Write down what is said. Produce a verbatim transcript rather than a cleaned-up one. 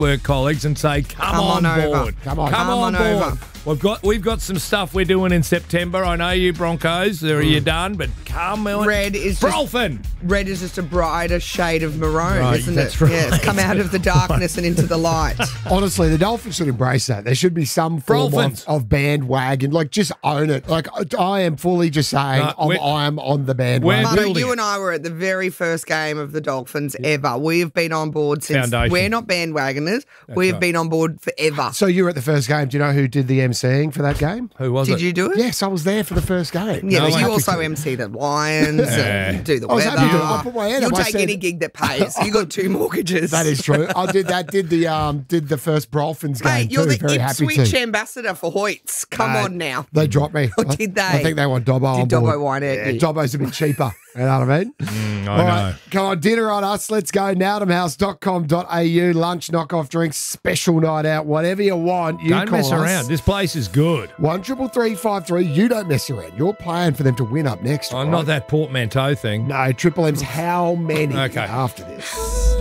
work colleagues and say, come, Come on, on board. over. Come on. Come, Come on, on board. over. We've got we've got some stuff we're doing in September. I know you Broncos. Are you done? But come on. Red is just- Brolphin. Red is just a brighter shade of maroon, Right, isn't that's it? right. Yeah, it's come out of the darkness and into the light. Honestly, the Dolphins should embrace that. There should be some form of, Dolphins. of bandwagon. Like, just own it. Like, I am fully just saying No, I'm, we're- I am on the bandwagon. We're Mummo, building you it. and I were at the very first game of the Dolphins ever. We have been on board since. Foundation. We're not bandwagoners. we have right. been on board forever. So you were at the first game. Do you know who did the emceeing for that game? Who was Did it? you do it? Yes, I was there for the first game. Yeah, No, but I'm you happy also to. M C the Lions and do the I was weather. happy to. I put my hand You'll up. I take said- any gig that pays. You got two mortgages. That is true. I did that. Did the um did the first Brolphins game Mate, you're too. the Very happy Ipswich to. ambassador for Hoyts. Come Uh, on now. They dropped me. Or did they? I think they want Dobbo on Did board. Dobbo whine at Yeah, you? Dobbo's a bit cheaper. You know what I mean? Mm, I All know. right, come on, dinner on us. Let's go. nowdam house dot com dot a u. Lunch, knockoff drinks, special night out, whatever you want. You Don't call mess us. around. This place is good. One triple three five three. You don't mess around. You're playing for them to win up next. I'm right? not that portmanteau thing. No, Triple M's how many Okay. after this?